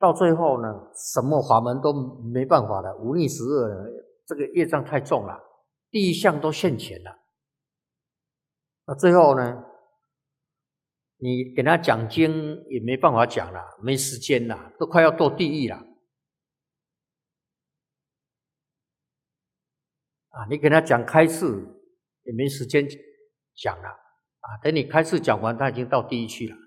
到最后呢，什么法门都没办法了，忤逆十恶了，这个业障太重了，地狱相都现前了。那最后呢，你给他讲经也没办法讲了，没时间了，都快要堕地狱了。你给他讲开示也没时间讲了，等你开示讲完，他已经到地狱去了。